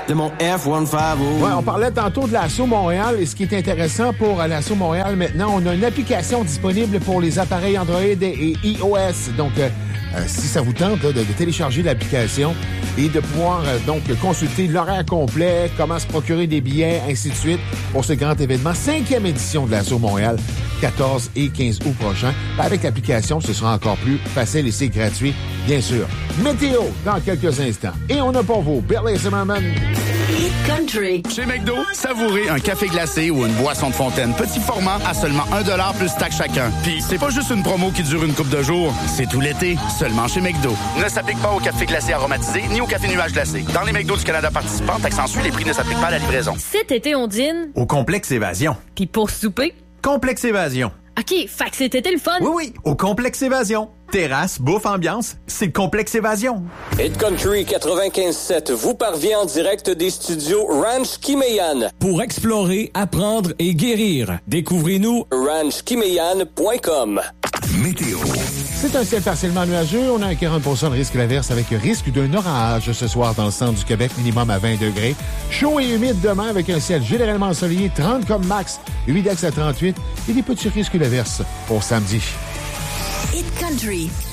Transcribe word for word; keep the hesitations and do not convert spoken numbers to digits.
de mon F cent cinquante. Ouais, on parlait tantôt de l'Assaut Montréal et ce qui est intéressant pour l'Assaut Montréal maintenant, on a une application disponible pour les appareils Android et iOS. Donc, euh, euh, si ça vous tente là, de, de télécharger l'application et de pouvoir euh, donc consulter l'horaire complet, comment se procurer des billets, ainsi de suite, pour ce grand événement, cinquième édition de l'Assaut Montréal, quatorze et quinze août prochain. Avec l'application, ce sera encore plus facile et c'est gratuit, bien sûr. Météo, dans quelques instants. Et on a pour vous Billy Zimmerman. Country. Chez McDo, savourez un café glacé ou une boisson de fontaine. Petit format à seulement un dollar plus taxe chacun. Puis, c'est pas juste une promo qui dure une couple de jours. C'est tout l'été, seulement chez McDo. Ne s'applique pas au café glacé aromatisé ni au café nuage glacé. Dans les McDo du Canada participants, taxe en suit, les prix ne s'appliquent pas à la livraison. Cet été, on dîne. Au Complexe Évasion. Puis pour souper. Complexe Évasion. OK, fait que cet été, le fun. Oui, oui, au Complexe Évasion. Terrasse, bouffe, ambiance, c'est le Complexe Évasion. Hit Country quatre-vingt-quinze sept vous parvient en direct des studios Ranch Kimeyan. Pour explorer, apprendre et guérir, découvrez-nous ranch kimeyan point com. Météo. C'est un ciel partiellement nuageux. On a un quarante pour cent de risque d'averse avec risque d'un orage ce soir dans le centre du Québec, minimum à vingt degrés. Chaud et humide demain avec un ciel généralement ensoleillé, trente comme max, humidex à trente-huit et des petits risques d'averse pour samedi. Hit Country.